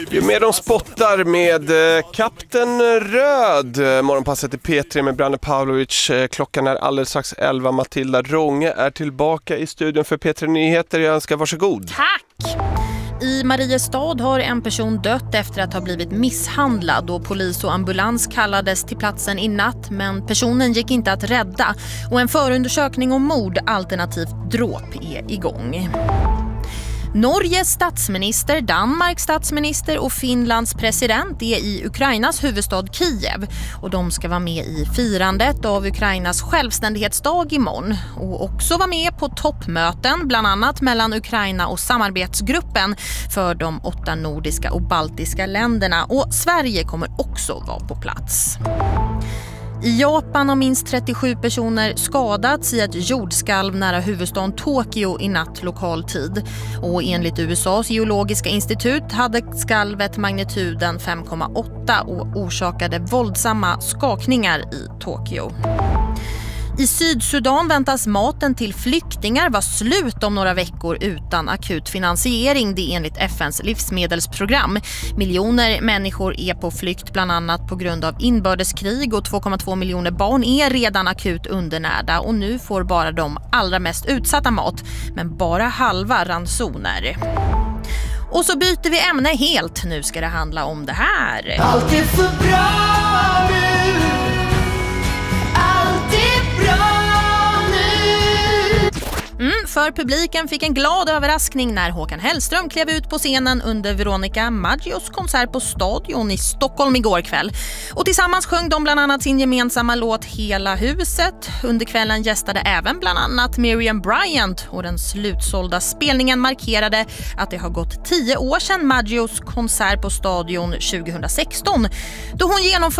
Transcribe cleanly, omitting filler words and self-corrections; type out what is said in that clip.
Ju mer de spottar med Kapten Röd. Morgonpasset i P3 med Branne Pavlovic. Klockan är alldeles strax 11. Matilda Rånge är tillbaka i studion för P3 Nyheter. Jag önskar varsågod. Tack! I Mariestad har en person dött efter att ha blivit misshandlad och polis och ambulans kallades till platsen i natt, men personen gick inte att rädda och en förundersökning om mord alternativt dråp är igång. Norges statsminister, Danmarks statsminister och Finlands president är i Ukrainas huvudstad Kiev och de ska vara med i firandet av Ukrainas självständighetsdag imorgon och också vara med på toppmöten bland annat mellan Ukraina och samarbetsgruppen för de 8 nordiska och baltiska länderna, och Sverige kommer också vara på plats. I Japan har minst 37 personer skadats i ett jordskalv nära huvudstaden Tokyo i natt lokal tid. Och enligt USAs geologiska institut hade skalvet magnituden 5,8 och orsakade våldsamma skakningar i Tokyo. I Sydsudan väntas maten till flyktingar vara slut om några veckor utan akut finansiering, det är enligt FNs livsmedelsprogram. Miljoner människor är på flykt bland annat på grund av inbördeskrig och 2,2 miljoner barn är redan akut undernärda och nu får bara de allra mest utsatta mat, men bara halva ransoner. Och så byter vi ämne helt, nu ska det handla om det här. Allt är för bra nu. För publiken fick en glad överraskning när Håkan Hellström klev ut på scenen under Veronica Maggios konsert på Stadion i Stockholm igår kväll. Och tillsammans sjöng de bland annat sin gemensamma låt Hela huset. Under kvällen gästade även bland annat Miriam Bryant och den slutsålda spelningen markerade att det har gått 10 år sedan Maggios konsert på Stadion 2016. Då hon genomförde